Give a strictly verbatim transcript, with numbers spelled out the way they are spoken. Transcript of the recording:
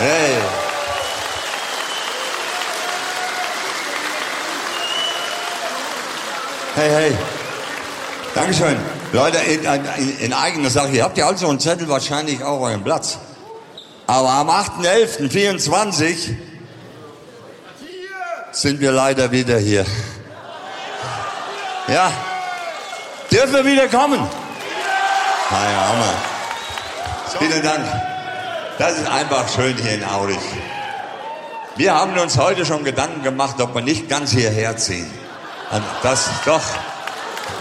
Hey. Hey, hey. Dankeschön. Leute, in, in, in eigener Sache, ihr habt ja also einen Zettel, wahrscheinlich auch euren Platz. Aber am achten elften vierundzwanzig sind wir leider wieder hier. Ja. Dürfen wir wieder kommen? Na ja, Hammer. Vielen Dank. Das ist einfach schön hier in Aurich. Wir haben uns heute schon Gedanken gemacht, ob wir nicht ganz hierher ziehen. Und das doch.